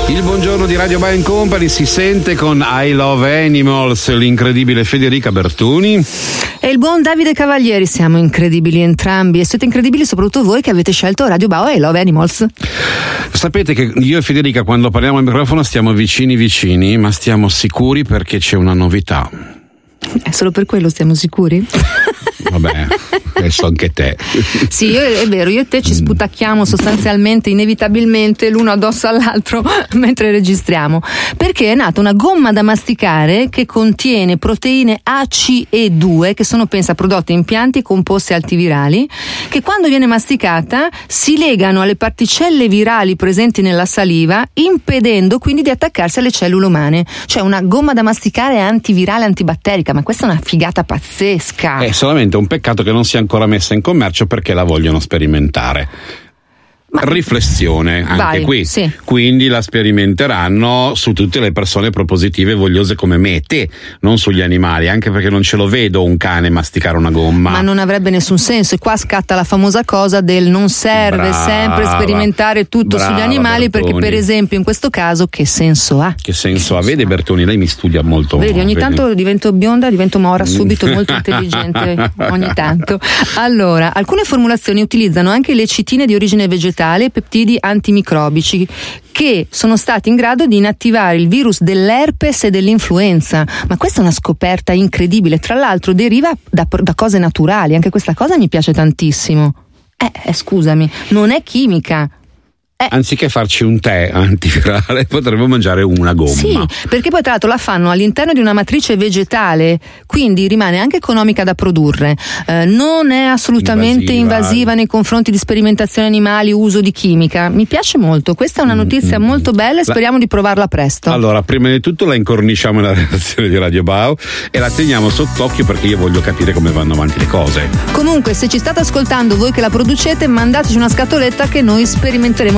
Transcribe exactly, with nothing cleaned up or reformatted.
Il buongiorno di Radio Band Company si sente con I Love Animals, l'incredibile Federica Bertoni e il buon Davide Cavalieri. Siamo incredibili entrambi e siete incredibili soprattutto voi che avete scelto Radio Bao e I Love Animals. Sapete che io e Federica quando parliamo al microfono stiamo vicini vicini, ma stiamo sicuri perché c'è una novità. È solo per quello stiamo sicuri? Vabbè, adesso anche te. Sì, io, è vero, io e te ci sputacchiamo sostanzialmente, inevitabilmente, l'uno addosso all'altro mentre registriamo, perché è nata una gomma da masticare che contiene proteine A, C e due, che sono, pensa, prodotti in pianti composti antivirali, che quando viene masticata si legano alle particelle virali presenti nella saliva, impedendo quindi di attaccarsi alle cellule umane. Cioè una gomma da masticare antivirale, antibatterica, ma questa è una figata pazzesca. È solamente un peccato che non sia ancora messa in commercio perché la vogliono sperimentare. Ma riflessione anche vai, qui, sì. Quindi la sperimenteranno su tutte le persone propositive e vogliose come me e te, non sugli animali, anche perché non ce lo vedo un cane masticare una gomma. Ma non avrebbe nessun senso, e qua scatta la famosa cosa del non serve brava, sempre sperimentare tutto brava, sugli animali, Bertoni. Perché per esempio in questo caso che senso ha? Che senso ha? Vede Bertoni, lei mi studia molto. Vedi, ogni vedi? tanto divento bionda, divento mora subito, molto intelligente ogni tanto. Allora, alcune formulazioni utilizzano anche lecitine di origine vegetale e peptidi antimicrobici che sono stati in grado di inattivare il virus dell'herpes e dell'influenza. Ma questa è una scoperta incredibile, tra l'altro deriva da, da cose naturali, anche questa cosa mi piace tantissimo. Eh, eh scusami, non è chimica. Eh. Anziché farci un tè antivirale potremmo mangiare una gomma. Sì, perché poi tra l'altro la fanno all'interno di una matrice vegetale, quindi rimane anche economica da produrre, eh, non è assolutamente invasiva. invasiva nei confronti di sperimentazioni animali, uso di chimica. Mi piace molto, questa è una notizia mm-hmm. molto bella e speriamo la... di provarla presto. Allora, prima di tutto la incorniciamo nella redazione di Radio Bao e la teniamo sott'occhio perché io voglio capire come vanno avanti le cose. Comunque, se ci state ascoltando voi che la producete, mandateci una scatoletta che noi sperimenteremo